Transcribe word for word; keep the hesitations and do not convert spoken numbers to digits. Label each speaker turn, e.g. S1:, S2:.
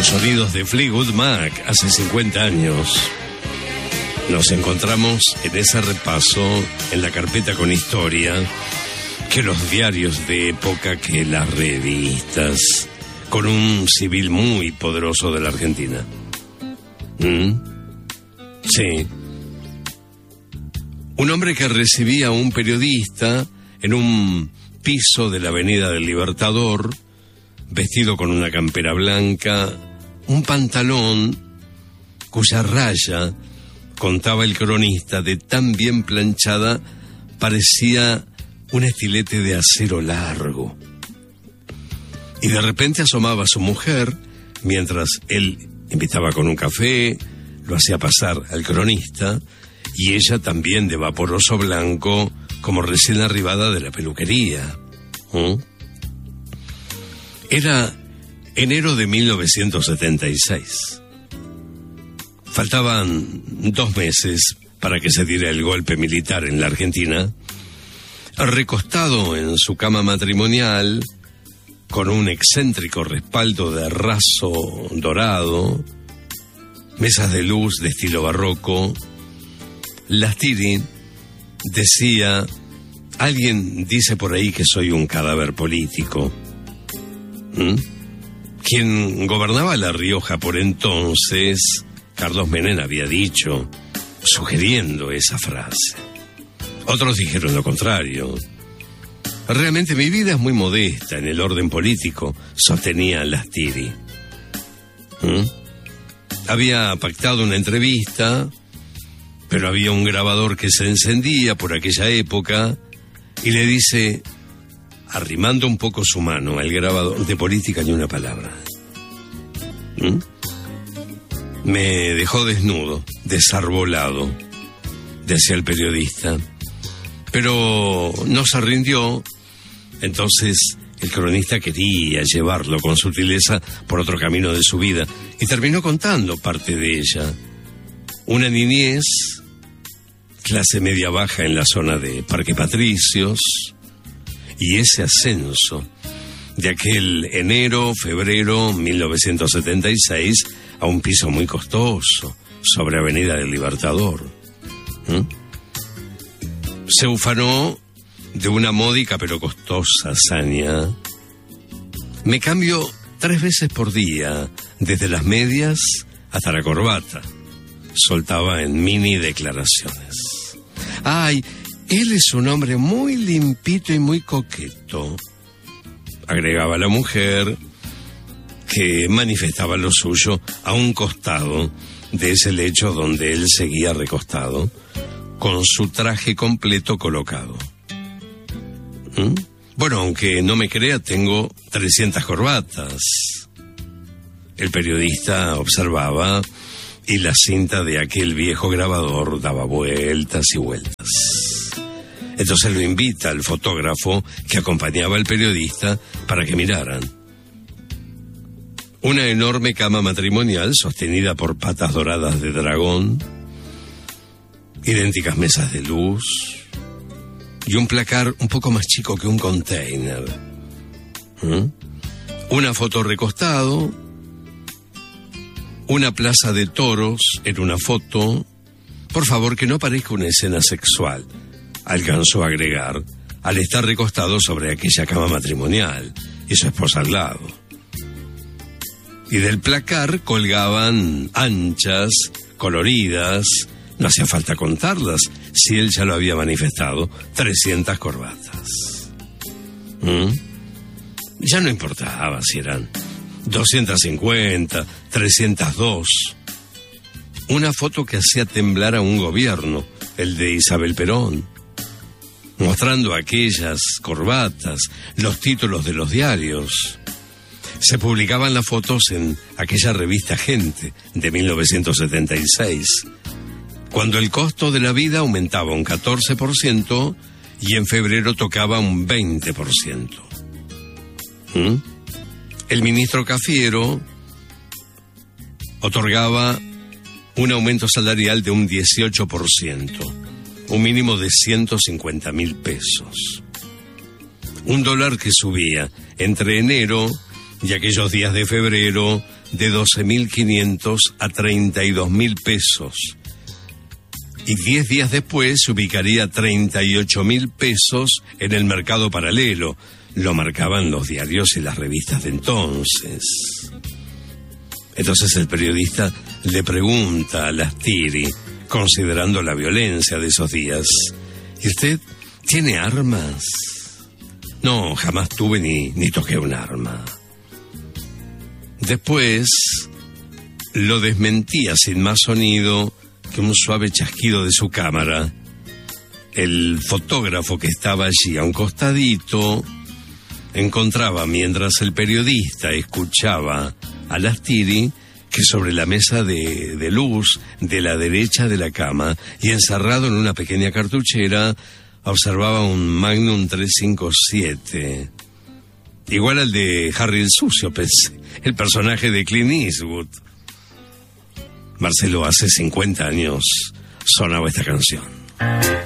S1: Los sonidos de Fleetwood Mac hace cincuenta años. Nos encontramos en ese repaso en la carpeta con historia, que los diarios de época, que las revistas, con un civil muy poderoso de la Argentina. ¿Mm? Sí. Un hombre que recibía a un periodista en un piso de la Avenida del Libertador, vestido con una campera blanca, un pantalón cuya raya, contaba el cronista, de tan bien planchada, parecía un estilete de acero largo. Y de repente asomaba a su mujer, mientras él invitaba con un café, lo hacía pasar al cronista, y ella también de vaporoso blanco, como recién arribada de la peluquería. ¿Mm? Era enero de mil novecientos setenta y seis. Faltaban dos meses para que se diera el golpe militar en la Argentina. Recostado en su cama matrimonial, con un excéntrico respaldo de raso dorado, mesas de luz de estilo barroco, Lastiri decía: alguien dice por ahí que soy un cadáver político. ¿Mm? Quien gobernaba La Rioja por entonces, Carlos Menem, había dicho, sugiriendo esa frase. Otros dijeron lo contrario. Realmente mi vida es muy modesta en el orden político, sostenía Lastiri. ¿Mm? Había pactado una entrevista, pero había un grabador que se encendía por aquella época y le dice, arrimando un poco su mano al grabador, de política ni una palabra. ¿Mm? Me dejó desnudo, desarbolado, decía el periodista, pero no se rindió. Entonces el cronista quería llevarlo con sutileza por otro camino de su vida y terminó contando parte de ella. Una niñez, clase media baja en la zona de Parque Patricios, y ese ascenso de aquel enero, febrero mil novecientos setenta y seis a un piso muy costoso sobre Avenida del Libertador. ¿Mm? Se ufanó de una módica pero costosa hazaña. Me cambio tres veces por día, desde las medias hasta la corbata, soltaba en mini declaraciones. Ay, él es un hombre muy limpito y muy coqueto, agregaba la mujer, que manifestaba lo suyo a un costado de ese lecho donde él seguía recostado, con su traje completo colocado. ¿Mm? Bueno, aunque no me crea, tengo trescientas corbatas. El periodista observaba y la cinta de aquel viejo grabador daba vueltas y vueltas. Entonces lo invita al fotógrafo que acompañaba al periodista para que miraran. Una enorme cama matrimonial sostenida por patas doradas de dragón, idénticas mesas de luz y un placar un poco más chico que un container. ¿Mm? Una foto recostado, una plaza de toros en una foto. Por favor, que no parezca una escena sexual, alcanzó a agregar, al estar recostado sobre aquella cama matrimonial y su esposa al lado. Y del placar colgaban anchas, coloridas, no hacía falta contarlas, si él ya lo había manifestado, trescientas corbatas. ¿Mm? Ya no importaba si eran doscientas cincuenta, trescientos dos. Una foto que hacía temblar a un gobierno, el de Isabel Perón, mostrando aquellas corbatas, los títulos de los diarios. Se publicaban las fotos en aquella revista Gente de mil novecientos setenta y seis, cuando el costo de la vida aumentaba un catorce por ciento y en febrero tocaba un veinte por ciento. ¿Mm? El ministro Cafiero otorgaba un aumento salarial de un dieciocho por ciento, un mínimo de ciento cincuenta mil pesos. Un dólar que subía entre enero y aquellos días de febrero de doce mil quinientos a treinta y dos mil pesos. Y diez días después se ubicaría treinta y ocho mil pesos en el mercado paralelo. Lo marcaban los diarios y las revistas de entonces. Entonces el periodista le pregunta a Lastiri, considerando la violencia de esos días: ¿y usted tiene armas? No, jamás tuve ni, ni toqué un arma. Después lo desmentía sin más sonido que un suave chasquido de su cámara. El fotógrafo que estaba allí a un costadito encontraba, mientras el periodista escuchaba a Lastiri, que sobre la mesa de, de luz de la derecha de la cama y encerrado en una pequeña cartuchera observaba un Magnum trescientos cincuenta y siete, igual al de Harry el Sucio, pensé, el personaje de Clint Eastwood. Marcelo, hace cincuenta años sonaba esta canción.